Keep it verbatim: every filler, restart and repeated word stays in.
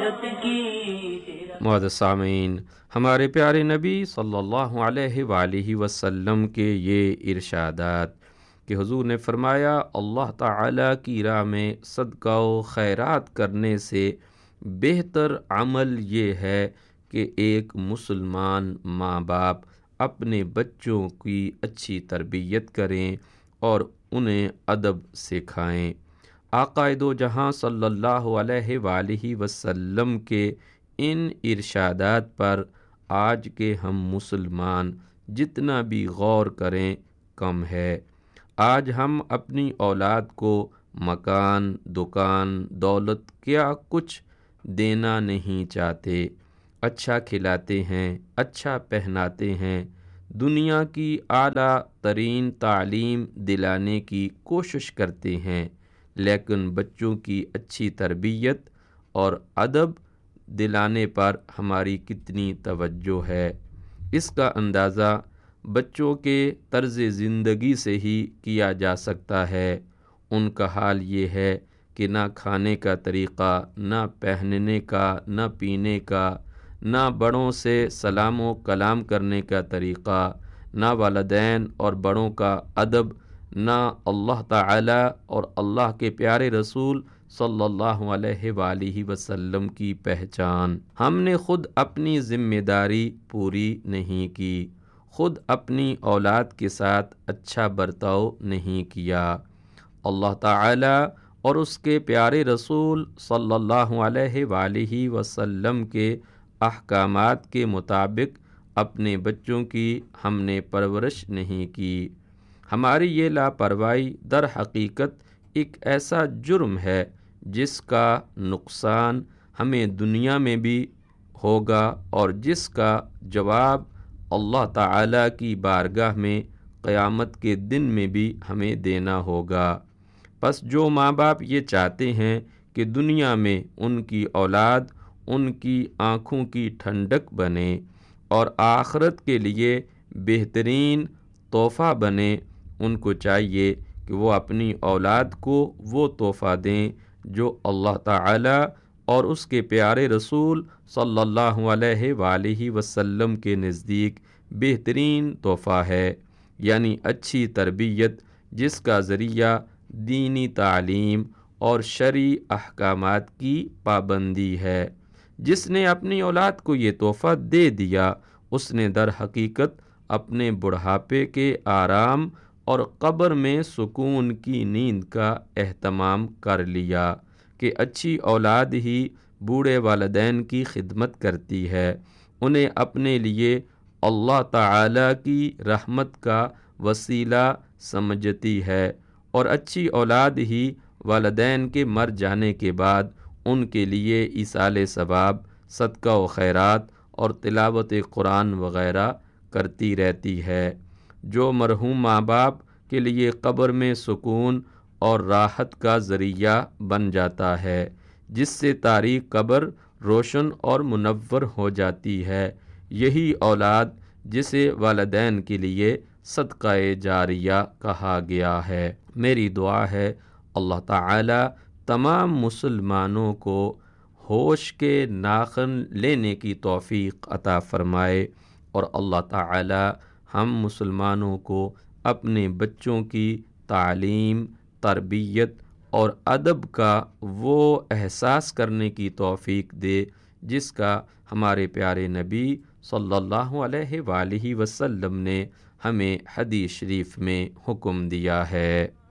عبادت کی۔ معزز سامعین، ہمارے پیارے نبی صلی اللہ علیہ وآلہ وسلم کے یہ ارشادات کہ حضور نے فرمایا اللہ تعالیٰ کی راہ میں صدقہ و خیرات کرنے سے بہتر عمل یہ ہے کہ ایک مسلمان ماں باپ اپنے بچوں کی اچھی تربیت کریں اور انہیں ادب سکھائیں۔ آقا دو جہاں صلی اللہ علیہ وآلہ وسلم کے ان ارشادات پر آج کے ہم مسلمان جتنا بھی غور کریں کم ہے۔ آج ہم اپنی اولاد کو مکان، دکان، دولت کیا کچھ دینا نہیں چاہتے۔ اچھا کھلاتے ہیں، اچھا پہناتے ہیں، دنیا کی اعلیٰ ترین تعلیم دلانے کی کوشش کرتے ہیں، لیکن بچوں کی اچھی تربیت اور ادب دلانے پر ہماری کتنی توجہ ہے۔ اس کا اندازہ بچوں کے طرز زندگی سے ہی کیا جا سکتا ہے۔ ان کا حال یہ ہے کہ نہ کھانے کا طریقہ، نہ پہننے کا، نہ پینے کا، نہ بڑوں سے سلام و کلام کرنے کا طریقہ، نہ والدین اور بڑوں کا ادب، نہ اللہ تعالی اور اللہ کے پیارے رسول صلی اللہ علیہ وآلہ وسلم کی پہچان۔ ہم نے خود اپنی ذمہ داری پوری نہیں کی، خود اپنی اولاد کے ساتھ اچھا برتاؤ نہیں کیا۔ اللہ تعالی اور اس کے پیارے رسول صلی اللہ علیہ وآلہ وسلم کے احکامات کے مطابق اپنے بچوں کی ہم نے پرورش نہیں کی۔ ہماری یہ لاپرواہی در حقیقت ایک ایسا جرم ہے جس کا نقصان ہمیں دنیا میں بھی ہوگا اور جس کا جواب اللہ تعالیٰ کی بارگاہ میں قیامت کے دن میں بھی ہمیں دینا ہوگا۔ پس جو ماں باپ یہ چاہتے ہیں کہ دنیا میں ان کی اولاد ان کی آنکھوں کی ٹھنڈک بنے اور آخرت کے لیے بہترین تحفہ بنے، ان کو چاہیے کہ وہ اپنی اولاد کو وہ تحفہ دیں جو اللہ تعالی اور اس کے پیارے رسول صلی اللہ علیہ وآلہ وسلم کے نزدیک بہترین تحفہ ہے، یعنی اچھی تربیت جس کا ذریعہ دینی تعلیم اور شرعی احکامات کی پابندی ہے۔ جس نے اپنی اولاد کو یہ تحفہ دے دیا، اس نے در حقیقت اپنے بڑھاپے کے آرام اور قبر میں سکون کی نیند کا اہتمام کر لیا کہ اچھی اولاد ہی بوڑھے والدین کی خدمت کرتی ہے، انہیں اپنے لیے اللہ تعالی کی رحمت کا وسیلہ سمجھتی ہے، اور اچھی اولاد ہی والدین کے مر جانے کے بعد ان کے لیے ایصال ثواب، صدقہ و خیرات اور تلاوت قرآن وغیرہ کرتی رہتی ہے، جو مرحوم ماں باپ کے لیے قبر میں سکون اور راحت کا ذریعہ بن جاتا ہے، جس سے تاریک قبر روشن اور منور ہو جاتی ہے۔ یہی اولاد جسے والدین کے لیے صدقہ جاریہ کہا گیا ہے۔ میری دعا ہے اللہ تعالی تمام مسلمانوں کو ہوش کے ناخن لینے کی توفیق عطا فرمائے، اور اللہ تعالی ہم مسلمانوں کو اپنے بچوں کی تعلیم، تربیت اور ادب کا وہ احساس کرنے کی توفیق دے جس کا ہمارے پیارے نبی صلی اللہ علیہ وآلہ وسلم نے ہمیں حدیث شریف میں حکم دیا ہے۔